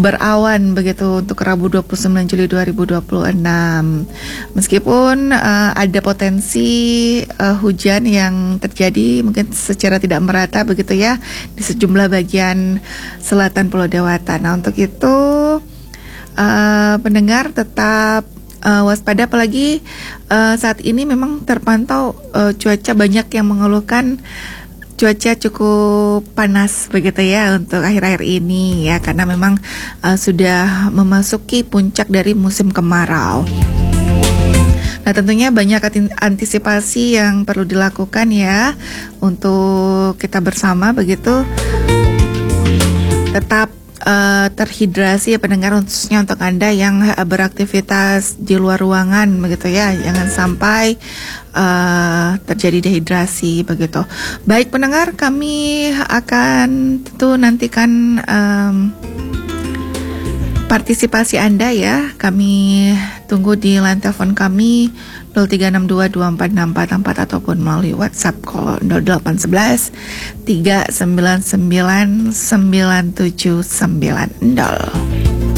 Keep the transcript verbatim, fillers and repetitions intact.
berawan begitu untuk Rabu dua puluh sembilan Juli dua ribu dua puluh enam. Meskipun uh, ada potensi uh, hujan yang terjadi mungkin secara tidak merata begitu ya di sejumlah bagian selatan Pulau Dewata. Nah, untuk itu uh, pendengar tetap uh, waspada, apalagi uh, saat ini memang terpantau uh, cuaca banyak yang mengeluhkan cuaca cukup panas begitu ya untuk akhir-akhir ini ya, karena memang uh, sudah memasuki puncak dari musim kemarau. Nah, tentunya banyak antisipasi yang perlu dilakukan ya untuk kita bersama begitu. Tetap uh, terhidrasi ya pendengar, khususnya untuk Anda yang uh, beraktivitas di luar ruangan begitu ya. Jangan sampai uh, terjadi dehidrasi begitu. Baik pendengar, kami akan tentu nantikan um, partisipasi Anda ya. Kami tunggu di line telepon kami nol tiga enam dua dua empat enam empat empat ataupun melalui WhatsApp call nol delapan satu satu tiga sembilan sembilan sembilan tujuh sembilan nol.